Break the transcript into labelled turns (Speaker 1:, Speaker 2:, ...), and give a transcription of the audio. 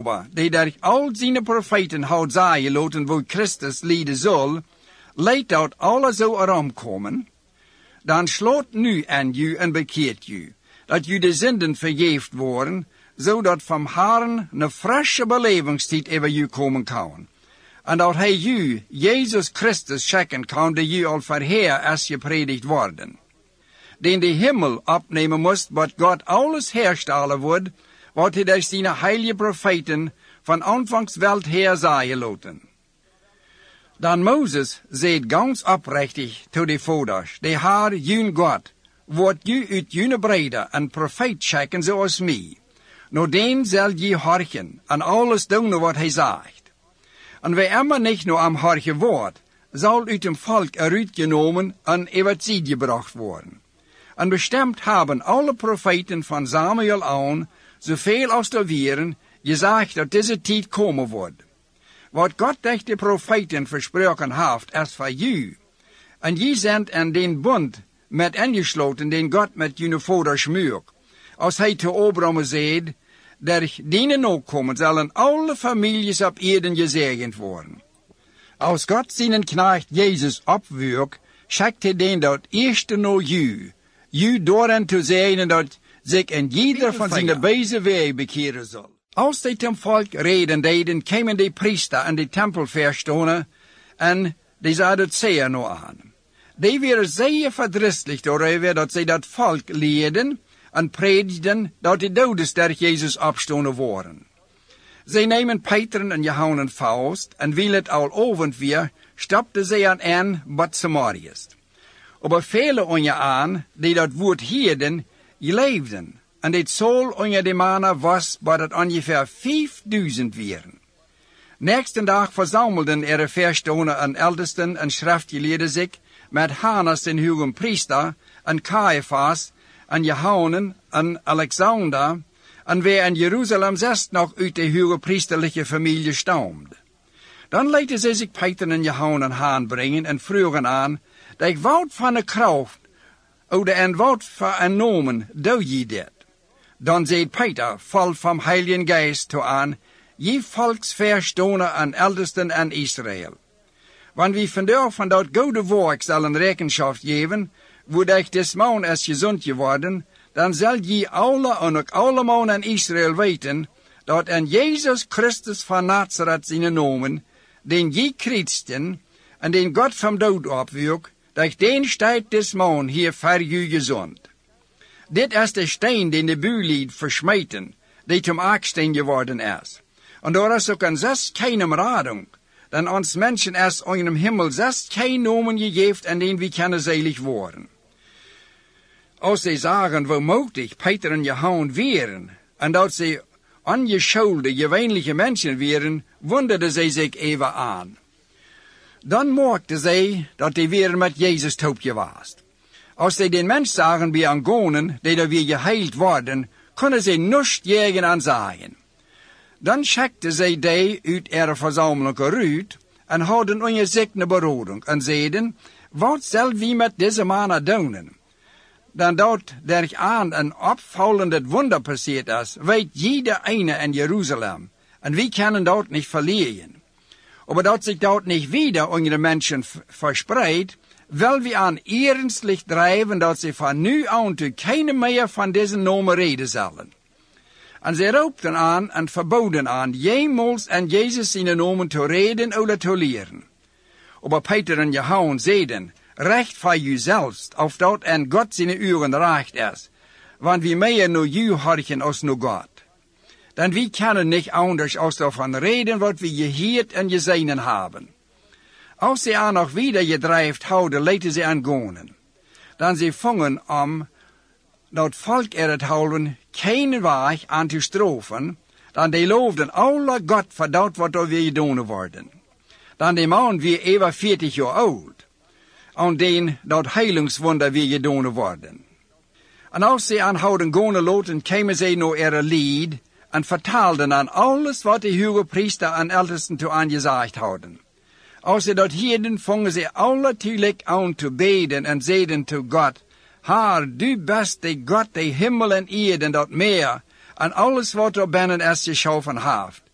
Speaker 1: die durch al zijn profeten houdt zaaien loten wo Christus lijden zal, leidt dat alles zou erom komen, dan sloot nu aan u en bekeert u, dat u de zinden vergeeft worden, zodat van Herren een frisse belevingstijd over u komen kan. En dat hij u, Jezus Christus, schenken kan, die u al verheer als je predikt worden. Den de himmel opnemen moest, wat God alles herstellen wordt, wat hij door zijn heilige profeten van aanvangs welt her zaaien loten. Dan Moses zei ganz oprechtig tot de vaders, de Heer, jun God, wordt u uit june breder een profeet schikken zoals mij. Nou den zal je horchen en alles doen wat hij zegt. En wie immer niet nur am horchen wordt, zal uit dem volk eruit genomen en evangelie gebracht worden. En bestemd hebben alle profeten van Samuel aan, zoveel als er waren, gezegd dat deze tijd komen wordt. Wat God durch de profeten versproken heeft, is voor u. En je zijn in den bund met ingesloten, den God met jullie vaders maakt. Als hij te Abraham zei, durch dienen nakomen zullen alle families op aarde gezegend worden. Als God zijn knecht Jezus opwierp, schickt hij den dat eerste naar u door te zeggen dat zich in ieder van zijn wijze weg bekeren zal. Als de ten volk reden deden, kwamen de priester en de tempelverstoner en die zouden het zeer nou aan. Die waren zeer verdrietig daarover dat zij dat volk leerden en predikten dat de doden sterk Jezus opstonden waren. Zij nemen Peter en Johannes vast en wil het al ovend weer, stapten zij aan wat Samariërs. Aber vele onder aan, die dat woord hielden, leefden. En dit zal onder de mannen was, waar het ongeveer 5000 waren. Nächsten dag verzamelden er verstoner en ältesten en schriftgeleerden zich met Hannas den hoge priester en Caiaphas en Johannes en Alexander en wer in Jeruzalem zest nog uit de hoge priesterlijke familie stamde. Dan lieten zij zich Peter en Johannes aanbrengen en vroegen aan, dat ik woud van de kracht, oude en woud vernomen, doe je dit. Dan zei Peter, vol van Heiligen Geest toe aan, je volksverstoner en ältesten en Israël. Want wie vandaag van dat goede werk zullen rekenschap geven, wordt ik des man is gezond geworden, dan zal je alle en ook allemaal in Israël weten, dat in Jezus Christus van Nazareth zijn nomen, den je christen en den God van dood opwierp, dat den staat des man hier voor je gezond. Dit is de steen den de buurlied versmeten, die zum Aksteen geworden is. En daar is ook een zes keinem radung, dan ons mensen is in dem Himmel zes kein nomen gegeven en den we kunnen selig worden. Als ze zagen hoe moedig Peter en Johannes waren, en dat ze ongeschoolde, gewöhnliche mensen waren, wonderden ze zich even aan. Dan merkten zij dat die weer met Jezus toopgewaast. Als zij den mens zagen bij aangonen, die er weer geheild worden, konden zij niets jagen aan zeggen. Dan schikten zij die uit ihre verzameling eruit en hadden ongezichtene beroding en zeiden, wat zal wie met deze mannen doen? Dan dat er aan een opvallend wonder passiert is, weet jeder ene in Jeruzalem, en wie kunnen dat niet verlieren. Aber dat zich dat niet wieder onder de mensen verspreidt, wil we aan ernstlich drijven dat ze van nu aan toe geen meer van deze namen reden zullen. En ze roepten aan en verboden aan, jemals en Jezus zijn namen te reden of te leren. Aber Peter en Johannes zeiden, recht voor jezelf, of dat en God zijn uren recht is, want wie meer naar u horchen als naar God. Dan wie kunnen niet anders als daarvan reden wat we gehoord en gezien hebben. Als ze aan nog wieder gedrijft houden, lieten ze aan gonen. Dan ze vangen om dat volk het houden geen weg aan te strofen, dan die loofden alle God voor dat wat er weer gedaan worden. Dan die man weer even 40 jaar oud, aan den dat heilingswonder weer gedaan worden. En als ze aanhouden gonen loten, kwamen ze naar ihre lied en vertaalden aan alles wat de hoge priester en ältesten toe aangezegd hadden. Als ze dat hielden, vangen ze alle tegelijk aan te beden en zeiden tot God, Heer, du bist de God, de hemel en aarde en dat meer, en alles wat er binnen is geschaffen heeft.